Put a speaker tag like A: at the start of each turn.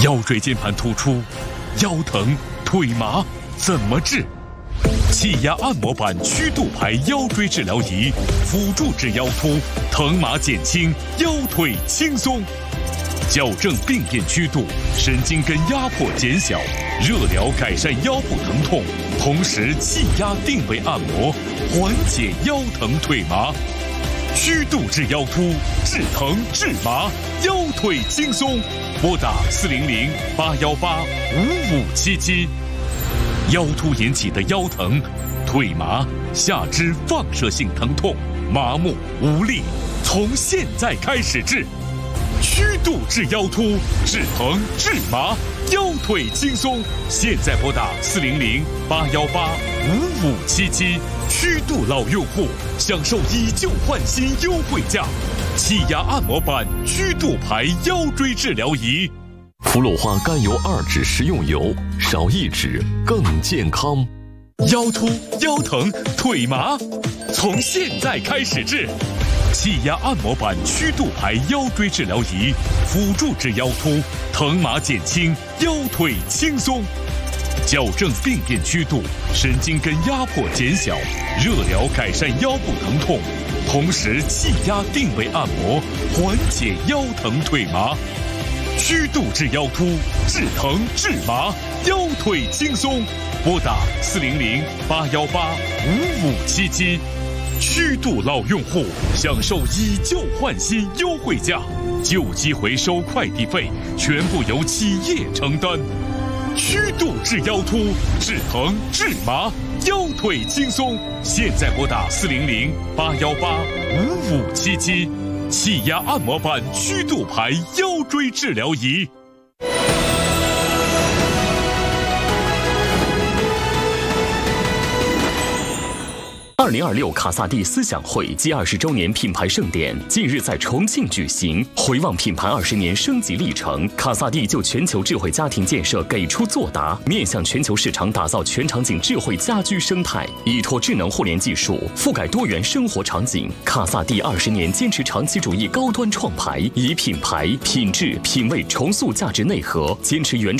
A: 腰椎间盘突出、腰疼、腿麻怎么治？气压按摩板曲度排腰椎治疗仪，辅助治腰突，疼麻减轻，腰腿轻松。矫正病变曲度，神经根压迫减小，热疗改善腰部疼痛，同时气压定位按摩，缓解腰疼腿麻。曲度治腰突，治疼治麻，腰腿轻松。拨打400-818-5577。腰突引起的腰疼、腿麻、下肢放射性疼痛、麻木无力，从现在开始治。曲度治腰突，治疼治麻，腰腿轻松。现在拨打400-818-5577。曲度老用户享受以旧换新优惠价，气压按摩板曲度排腰椎治疗仪。
B: 福鲁化甘油2酯食用油，少1酯更健康。
A: 腰突、腰疼、腿麻，从现在开始治。气压按摩板曲度排腰椎治疗仪，辅助治腰突，疼麻减轻，腰腿轻松。矫正病变曲度，神经根压迫减小，热疗改善腰部疼痛，同时气压定位按摩，缓解腰疼腿麻。曲度治腰突，治疼治麻，腰腿轻松。拨打400-818-5577。曲度老用户享受以旧换新优惠价，旧机回收快递费全部由企业承担。曲度治腰突，治疼治麻，腰腿轻松。现在拨打400-818-5577。气压按摩板曲度排腰椎治疗仪。
C: 2026卡萨帝思想会暨20周年品牌盛典近日在重庆举行，回望品牌20年升级历程，卡萨帝就全球智慧家庭建设给出作答，面向全球市场打造全场景智慧家居生态，依托智能互联技术覆盖多元生活场景。卡萨帝20年坚持长期主义高端创牌，以品牌、品质、品味重塑价值内核，坚持原创